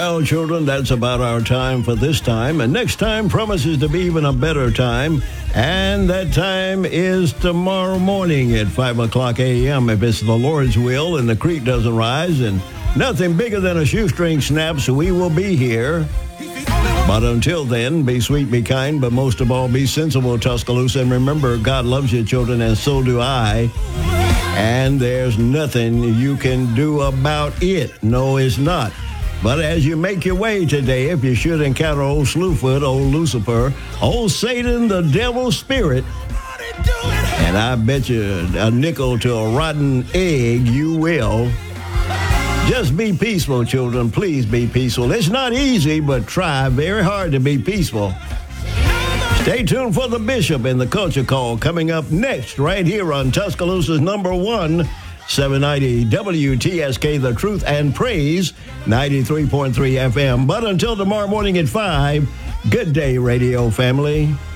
Well, children, that's about our time for this time. And next time promises to be even a better time. And that time is tomorrow morning at 5 o'clock a.m. if it's the Lord's will and the creek doesn't rise and nothing bigger than a shoestring snaps, we will be here. But until then, be sweet, be kind, but most of all, be sensible, Tuscaloosa. And remember, God loves you, children, and so do I. And there's nothing you can do about it. No, it's not. But as you make your way today, if you should encounter old Slewfoot, old Lucifer, old Satan, the devil's spirit, and I bet you a nickel to a rotten egg, you will. Just be peaceful, children. Please be peaceful. It's not easy, but try very hard to be peaceful. Stay tuned for the Bishop and the Culture Call coming up next right here on Tuscaloosa's number one, 790 WTSK, The Truth and Praise, 93.3 FM. But until tomorrow morning at 5, good day, radio family.